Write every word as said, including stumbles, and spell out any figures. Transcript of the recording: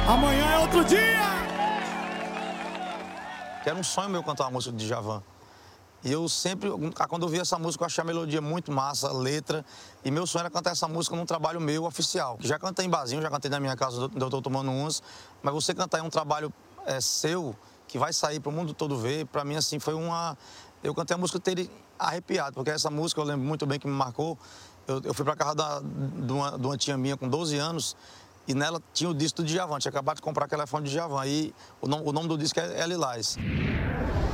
Amanhã é outro dia! Que era um sonho meu cantar uma música de Djavan. E eu sempre, quando eu vi essa música, eu achei a melodia muito massa, a letra. E meu sonho era cantar essa música num trabalho meu oficial. Já cantei em barzinho, já cantei na minha casa, onde eu tô tomando umas. Mas você cantar em um trabalho é, seu, que vai sair pro mundo todo ver, pra mim, assim, foi uma... Eu cantei a música ter arrepiado, porque essa música eu lembro muito bem que me marcou. Eu, eu fui pra casa da, de, uma, de uma tia minha com doze anos, e nela tinha o disco do Djavan. Tinha acabado de comprar aquele telefone de Djavan. E o nome, o nome do disco é, é Lilás.